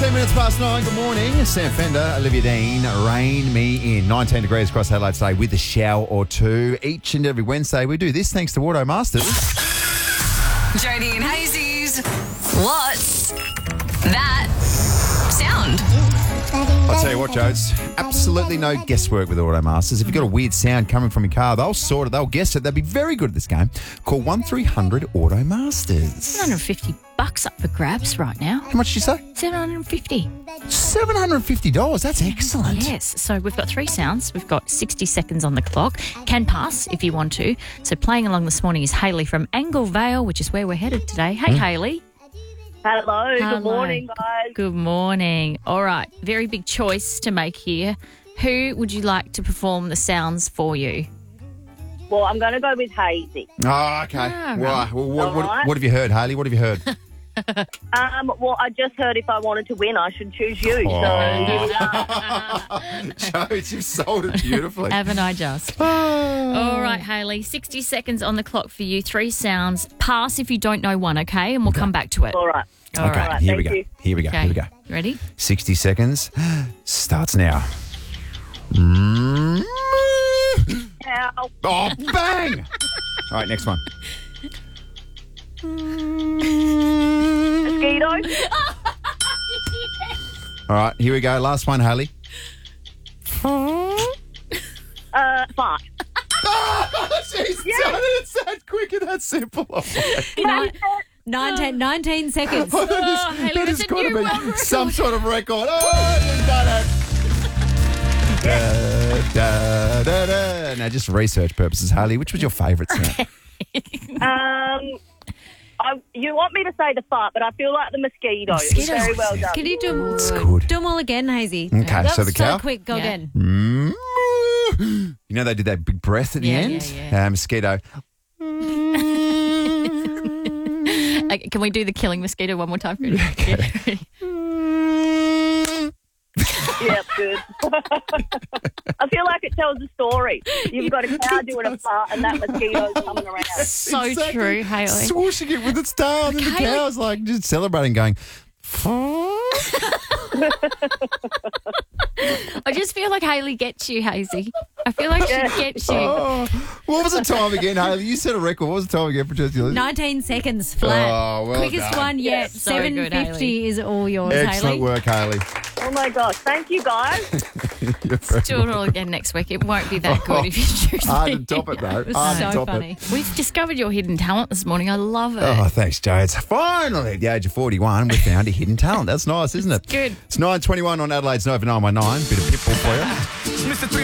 18 minutes past 9. Good morning. Sam Fender, Olivia Dean, Rain Me In. 19 degrees across Adelaide today with a shower or two. Each and every Wednesday we do this thanks to Auto Masters. Jody and Hazy's What's That Sound? I'll tell you what, Joe, it's absolutely no guesswork with Auto Masters. If you've got a weird sound coming from your car, they'll sort it, they'll guess it. They'll be very good at this game. Call 1300 Auto Masters. $750 up for grabs right now. How much did you say? $750. $750. That's excellent. Yes. So we've got three sounds. We've got 60 seconds on the clock. Can pass if you want to. So playing along this morning is Hayley from Angle Vale, which is where we're headed today. Hey, Hayley. Hello. Good morning, guys. Good morning. All right. Very big choice to make here. Who would you like to perform the sounds for you? Well, I'm going to go with Hazy. Oh, okay. All Right. Well, what right. have you heard, Hayley? What have you heard? Well, I just heard if I wanted to win, I should choose you. Oh. So here we are. Jones, you've sold it beautifully. Haven't I just? All right, Hayley. 60 seconds on the clock for you. Three sounds. Pass if you don't know one, okay? And we'll come back to it. All right. All Okay, right. here we thank go. you. Here we go. Okay. Here we go. You ready? 60 seconds starts now. Ow. Oh, bang! All right, next one. Mosquito. All right, here we go. Last one, Hayley. Fart. She's done it. It's that quick and that simple. Oh, 19 seconds. Hayley, that that's has a got to new be world record. some sort of record. Oh, you've done it. Da. Now, just for research purposes, Hayley, which was your favourite sound? You want me to say the fart, but I feel like the mosquito. Mosquito's Very well done. Can you do It's good. them all again, Hazy? Okay, That so was the cow? quick. Go Yeah. again. You know they did that big breath at the Yeah, end? yeah. Mosquito. Okay, can we do the killing mosquito one more time? Ready? Yeah. Ready? Yeah, good. I feel like it tells a story. You've got a cow doing a fart and that mosquito's coming around. So Exactly. true, Hayley. Swooshing it with its tail, and then the Okay. cow's like just celebrating, going. I just feel like Hayley gets you, Hazy. I feel like she gets you. Oh, what was the time again, Hayley? You set a record. What was the time again for Chelsea? 19 seconds flat. Oh, well Quickest done. one yet. So good, 750 is all yours, Excellent Hayley. work, Hayley. Oh, my gosh. Thank you, guys. You're very Do it all again next week. It won't be that good if you choose hard me. to top it, though. It was Hard to so top funny. it. We've discovered your hidden talent this morning. I love it. Oh, thanks, Jodes. Finally, at the age of 41, we found a hidden talent. That's nice, isn't it? Good. It's 9:21 on Adelaide's Nova 919. Bit of Pitbull for you.